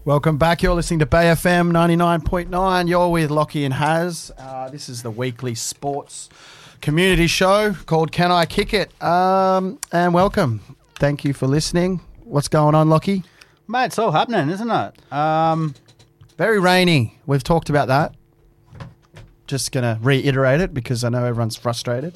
Welcome back. You're listening to Bay FM 99.9. You're with Lockie and Haz. This is the weekly sports community show called Can I Kick It? And welcome. Thank you for listening. What's going on, Lockie? Mate, it's all happening, isn't it? Very rainy. We've talked about that. Just going to reiterate it because I know everyone's frustrated.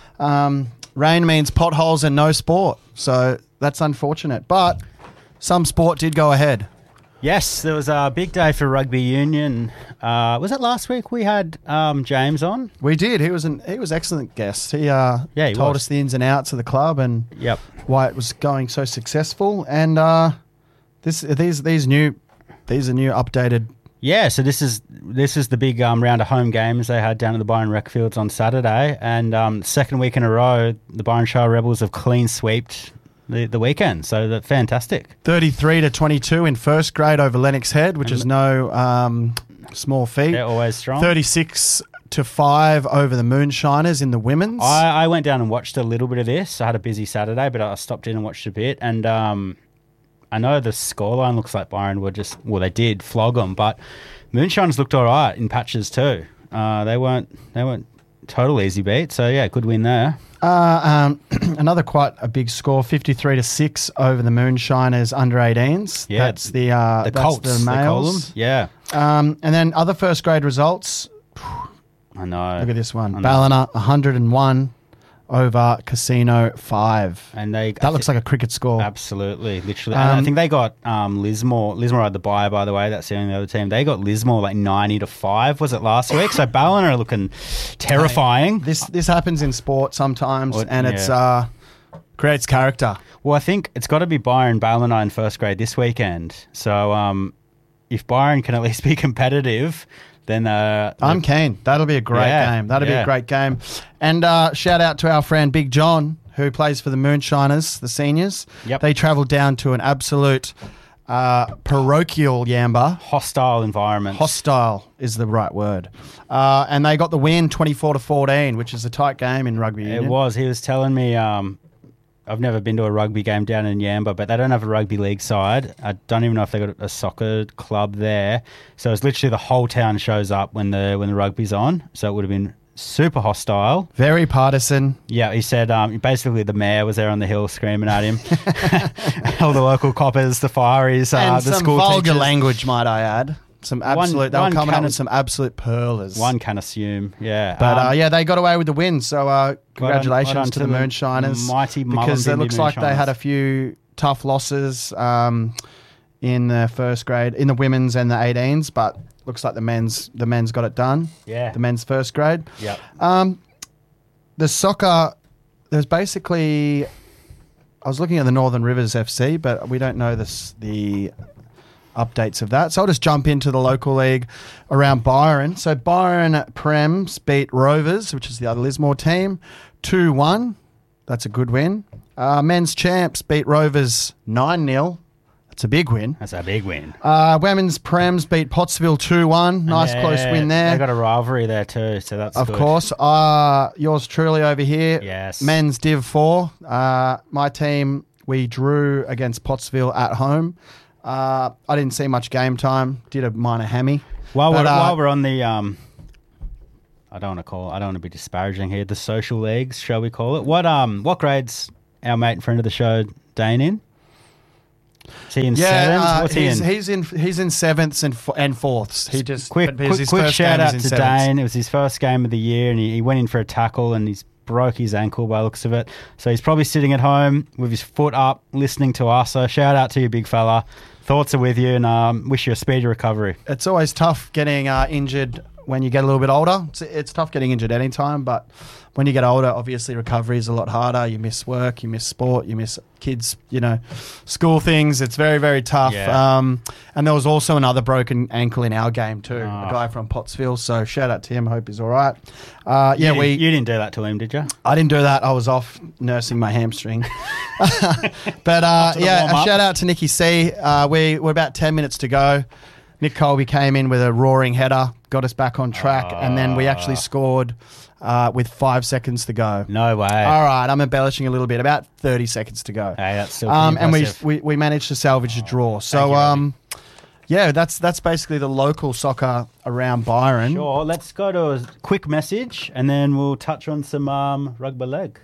Rain means potholes and no sport. So that's unfortunate. But some sport did go ahead. Yes, there was a big day for rugby union. Was it last week we had James on? We did. He was an excellent guest. He told us the ins and outs of the club and why it was going so successful. And these are new updated. Yeah, so this is the big round of home games they had down at the Byron Rec Fields on Saturday, and second week in a row the Byron Shire Rebels have clean sweeped the weekend, so that's fantastic. 33-22 in first grade over Lennox Head, which is no small feat. They're always strong. 36-5 over the Moonshiners in the women's. I went down and watched a little bit of this. I had a busy Saturday, but I stopped in and watched a bit, and I know the scoreline looks like Byron were they did flog them, but Moonshiners looked all right in patches too. They weren't total easy beat, so yeah, good win there. Another quite a big score, 53-6 over the Moonshiners under 18s. Yeah, that's the Colts, the males. Yeah. And then other first grade results. I know. Look at this one. Ballina 101 over Casino 5. And that looks like a cricket score. Absolutely, literally. And I think they got Lismore. Lismore had the bye, by the way. That's the only other team. They got Lismore like 90-5. Was it last week? So Ballina are looking terrifying. This happens in sport sometimes, and it's creates character. Well, I think it's got to be Byron Ballina in first grade this weekend. So if Byron can at least be competitive, then I'm keen. That'll be a great game. That'll be a great game. And shout out to our friend Big John, who plays for the Moonshiners, the seniors. Yep. They travelled down to an absolute parochial Yamba. Hostile environment. Hostile is the right word. And they got the win 24-14, which is a tight game in rugby union. It was. He was telling me... I've never been to a rugby game down in Yamba, but they don't have a rugby league side. I don't even know if they've got a soccer club there. So it's literally the whole town shows up when the rugby's on. So it would have been super hostile. Very partisan. Yeah, he said basically the mayor was there on the hill screaming at him. All the local coppers, the fireys, and the some school vulgar teachers. language, might I add. They were coming up with some absolute pearlers. One can assume, yeah. But they got away with the win, so congratulations to the Moonshiners. Mighty because it looks like they had Moonshiners. a few tough losses in the first grade, in the women's and the 18s, but looks like the men's got it done. Yeah. The men's first grade. Yep. The soccer, there's basically... I was looking at the Northern Rivers FC, but we don't know the updates of that. So I'll just jump into the local league around Byron. So Byron Prems beat Rovers, which is the other Lismore team, 2-1. That's a good win. Men's champs beat Rovers 9-0. That's a big win. That's a big win. Women's Prems beat Pottsville 2-1. Nice close win there. They got a rivalry there too, so that's of good. course. Yours truly over here. Yes. Men's Div 4. My team, we drew against Pottsville at home. I didn't see much game time. Did a minor hammy. While we're on the, I don't want to be disparaging here. The social leagues, shall we call it? What grades our mate and friend of the show, Dane, in? Is he in sevens? What's he in? He's in sevenths and fourths. He just quick shout out to Dane. It was his first game of the year, and he went in for a tackle, and he's broke his ankle by the looks of it. So he's probably sitting at home with his foot up, listening to us. So shout out to you, big fella. Thoughts are with you, and wish you a speedy recovery. It's always tough getting injured when you get a little bit older. It's tough getting injured any time, but when you get older, obviously recovery is a lot harder. You miss work, you miss sport, you miss kids, school things. It's very, very tough. Yeah. And there was also another broken ankle in our game too, a guy from Pottsville. So shout out to him. Hope he's all right. You didn't do that to him, did you? I didn't do that. I was off nursing my hamstring. But a shout out to Nicky C. We're about 10 minutes to go. Nick Colby came in with a roaring header, got us back on track, and then we actually scored with 5 seconds to go. No way. All right, I'm embellishing a little bit. About 30 seconds to go. Hey, that's still pretty and impressive. we managed to salvage a draw. So Yeah, that's basically the local soccer around Byron. Sure, let's go to a quick message and then we'll touch on some rugby league.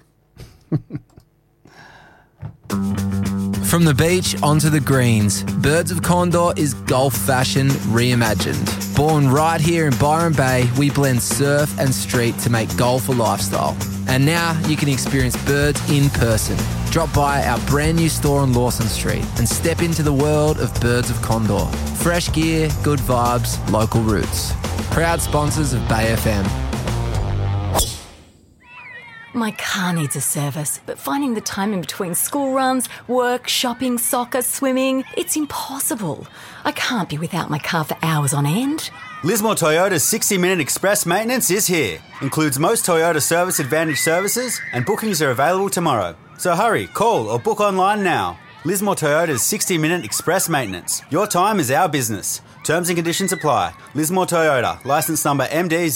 From the beach onto the greens, Birds of Condor is golf fashion reimagined. Born right here in Byron Bay, we blend surf and street to make golf a lifestyle. And now you can experience Birds in person. Drop by our brand new store on Lawson Street and step into the world of Birds of Condor. Fresh gear, good vibes, local roots. Proud sponsors of Bay FM. My car needs a service, but finding the time in between school runs, work, shopping, soccer, swimming, it's impossible. I can't be without my car for hours on end. Lismore Toyota's 60-minute express maintenance is here. Includes most Toyota Service Advantage services and bookings are available tomorrow. So hurry, call or book online now. Lismore Toyota's 60-minute express maintenance. Your time is our business. Terms and conditions apply. Lismore Toyota, licence number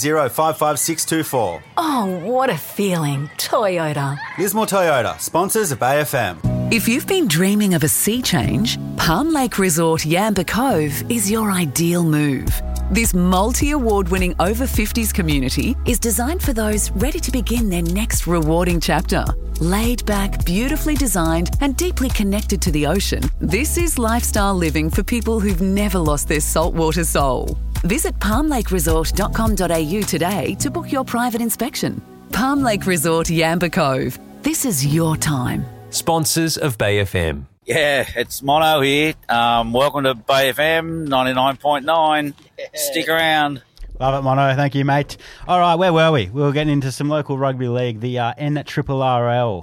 MD055624. Oh, what a feeling. Toyota. Lismore Toyota, sponsors of Bay FM. If you've been dreaming of a sea change, Palm Lake Resort Yamba Cove is your ideal move. This multi-award-winning over-50s community is designed for those ready to begin their next rewarding chapter. Laid back, beautifully designed and deeply connected to the ocean, this is lifestyle living for people who've never lost their saltwater soul. Visit palmlakeresort.com.au today to book your private inspection. Palm Lake Resort Yamba Cove. This is your time. Sponsors of Bay FM. Yeah, it's Mono here. Welcome to Bay FM 99.9. Stick around. Love it, Mono. Thank you, mate. All right, where were we? We were getting into some local rugby league, the NRRL.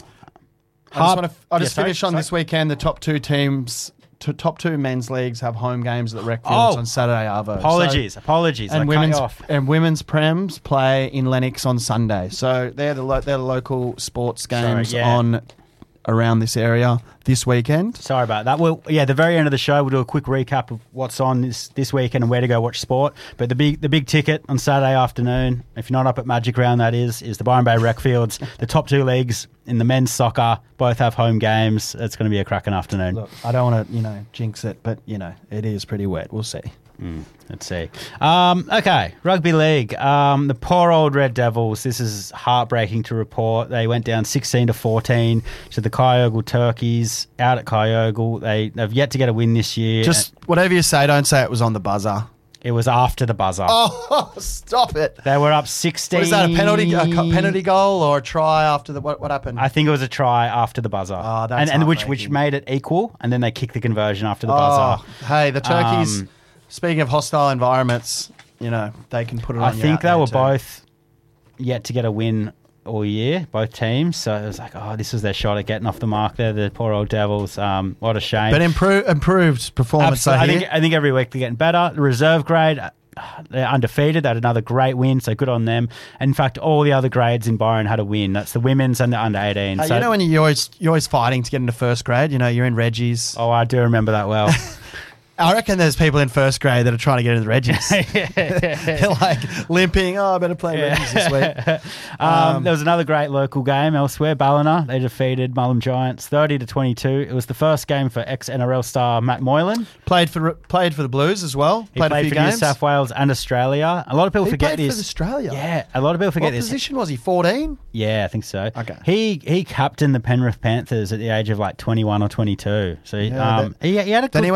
I just finish on this weekend. The top two teams, top two men's leagues have home games at the Rec Fields on Saturday, Arvo. Apologies. And women's Prems play in Lennox on Sunday. So they're the local sports games on around this area this weekend. Sorry about that. Well, yeah, the very end of the show, we'll do a quick recap of what's on this weekend and where to go watch sport. But the big ticket on Saturday afternoon, if you're not up at Magic Round, that is the Byron Bay Rec Fields. The top two leagues in the men's soccer both have home games. It's going to be a cracking afternoon. Look, I don't want to, jinx it, but, it is pretty wet. We'll see. Let's see. Okay, rugby league. The poor old Red Devils. This is heartbreaking to report. They went down 16-14 to the Kyogle Turkeys out at Kyogle. They've yet to get a win this year. Just whatever you say, don't say it was on the buzzer. It was after the buzzer. Oh, stop it! They were up 16. Was that a penalty goal or a try after the what happened? I think it was a try after the buzzer. Oh, that's and which made it equal, and then they kicked the conversion after the buzzer. Hey, the Turkeys. Speaking of hostile environments, they can put it on. I think they were both yet to get a win all year, both teams. So it was like, this was their shot at getting off the mark there, the poor old Devils. What a shame. But improved performance, I think every week they're getting better. The reserve grade, they're undefeated. They had another great win, so good on them. And in fact, all the other grades in Byron had a win. That's the women's and the under-18. So, when you're always fighting to get into first grade, you're in Reggie's. Oh, I do remember that well. I reckon there's people in first grade that are trying to get into the Reggies. They're like limping. I better play Reggies this week. There was another great local game elsewhere. Ballina, they defeated Mullum Giants 30-22. It was the first game for ex-NRL star Matt Moylan. Played for the Blues as well. He played a few for games. New South Wales and Australia. A lot of people forget this. this. For Australia. Yeah, a lot of people forget this. What position was he? 14? Yeah, I think so. Okay. He captained the Penrith Panthers at the age of like 21 or 22. So he had a good